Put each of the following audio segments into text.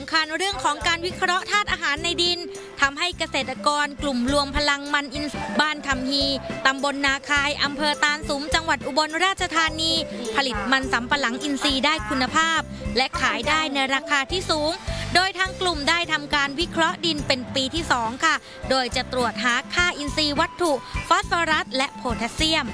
ำคัญเรื่องของการวิเคราะห์ธาตุอาหารในดินทำให้เกษตรกรกลุ่มรวมพลังมันอินทรีย์บ้านทำฮีตำบลนาคายอำเภอตาลสุมจังหวัดอุบลราชธานีผลิตมันสำปะหลังอินทรีย์ได้คุณภาพและขายได้ในราคาที่สูงโดยทางกลุ่มได้ทำการวิเคราะห์ดินเป็นปีที่2ค่ะโดยจะตรวจหาค่าอินทรีย์วัตถุฟอสฟอรัสและโพแทสเซียม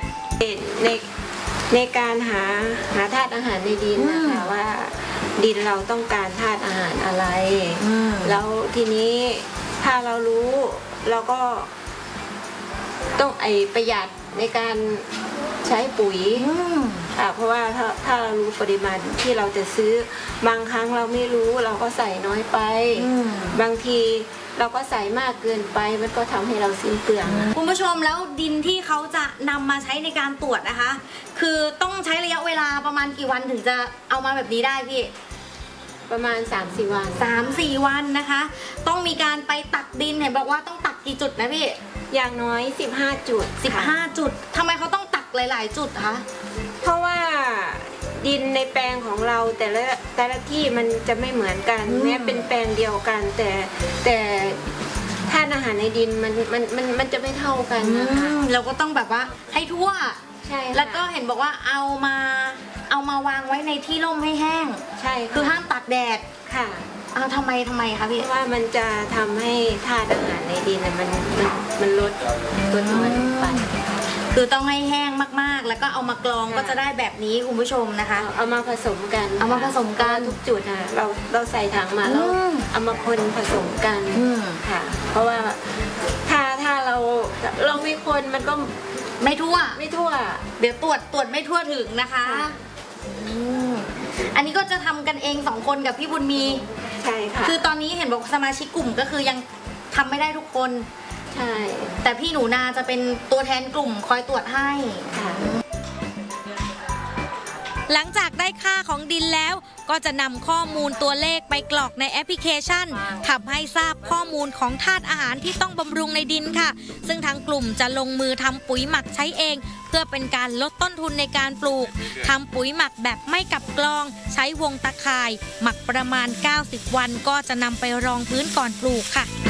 ในการหาธาตุอาหารในดินนะคะว่าดินเราต้องการธาตุอาหารอะไรแล้วทีนี้ถ้าเรารู้เราก็ต้องประหยัดในการใช้ปุ๋ยเพราะว่าถ้าเรารู้ปริมาณที่เราจะซื้อบางครั้งเราไม่รู้เราก็ใส่น้อยไปบางทีเราก็ใส่มากเกินไปมันก็ทำให้เราสิ้นเปลืองคุณผู้ชมแล้วดินที่เขาจะนำมาใช้ในการตรวจนะคะคือต้องใช้ระยะเวลาประมาณกี่วันถึงจะเอามาแบบนี้ได้พี่ประมาณ 3-4 วัน 3-4 วันนะคะต้องมีการไปตักดินเห็นบอกว่าต้องตักกี่จุดนะพี่อย่างน้อย15 จุด 15 จุดทำไมเขาต้องตักหลายๆจุดคะเพราะว่าดินในแปลงของเราแต่ละที่มันจะไม่เหมือนกันแม้เป็นแปลงเดียวกันแต่ธาตุอาหารในดินมันจะไม่เท่ากันนะคะเราก็ต้องแบบว่าให้ทั่วใช่แล้วก็เห็นบอกว่าเอามาวางไว้ในที่ร่มให้แห้งใช่คือห้ามตากแดดค่ะทำไมคะพี่ว่ามันจะทำให้ธาตุอาหารในดินมันลดน้อยไปคือต้องให้แห้งมากๆแล้วก็เอามากรองก็จะได้แบบนี้คุณผู้ชมนะคะเอามาผสมกันทุกจุดนะเราใส่ถังมาแล้วเอามาคนผสมกันค่ะเพราะว่าถ้าเราไม่คนมันก็ไม่ทั่วเดี๋ยวตรวจไม่ทั่วถึงนะคะอันนี้ก็จะทำกันเอง2 คนกับพี่บุญมีใช่ค่ะคือตอนนี้เห็นบอกสมาชิกกลุ่มก็คือยังทำไม่ได้ทุกคนใช่แต่พี่หนูนาจะเป็นตัวแทนกลุ่มคอยตรวจให้หลังจากได้ค่าของดินแล้วก็จะนำข้อมูลตัวเลขไปกรอกในแอปพลิเคชันทำให้ทราบข้อมูลของธาตุอาหารที่ต้องบำรุงในดินค่ะซึ่งทางกลุ่มจะลงมือทำปุ๋ยหมักใช้เองเพื่อเป็นการลดต้นทุนในการปลูกทำปุ๋ยหมักแบบไม่กับกลองใช้วงตะข่ายหมักประมาณ90 วันก็จะนำไปรองพื้นก่อนปลูกค่ะ